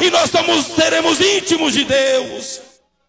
e nós seremos íntimos de Deus.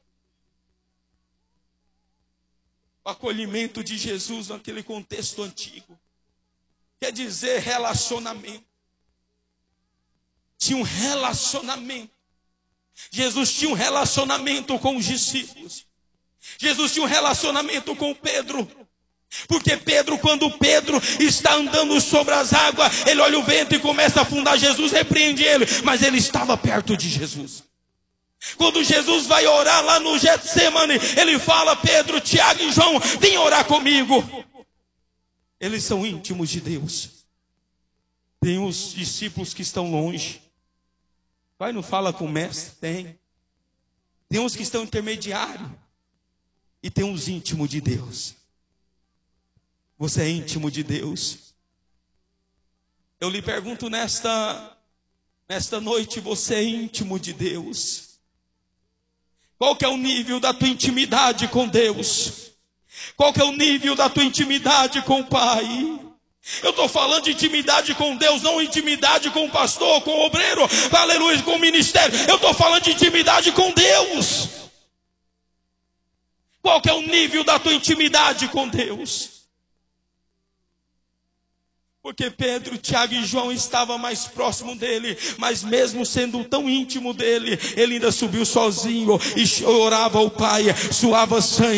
O acolhimento de Jesus naquele contexto antigo quer dizer relacionamento. Tinha um relacionamento. Jesus tinha um relacionamento com os discípulos. Jesus tinha um relacionamento com Pedro. Porque Pedro, quando Pedro está andando sobre as águas, ele olha o vento e começa a afundar. Jesus repreende ele, mas ele estava perto de Jesus. Quando Jesus vai orar lá no Getsemane, ele fala: Pedro, Tiago e João, vem orar comigo. Eles são íntimos de Deus. Tem os discípulos que estão longe. Pai, não fala com o mestre? Tem uns que estão intermediários. E tem uns íntimos de Deus. Você é íntimo de Deus? Eu lhe pergunto nesta noite, você é íntimo de Deus? Qual que é o nível da tua intimidade com Deus? Qual que é o nível da tua intimidade com o Pai? Eu estou falando de intimidade com Deus, não intimidade com o pastor, com o obreiro, aleluia, com o ministério. Eu estou falando de intimidade com Deus. Qual que é o nível da tua intimidade com Deus? Porque Pedro, Tiago e João estavam mais próximo dele, mas mesmo sendo tão íntimo dele, ele ainda subiu sozinho e orava ao Pai, suava sangue.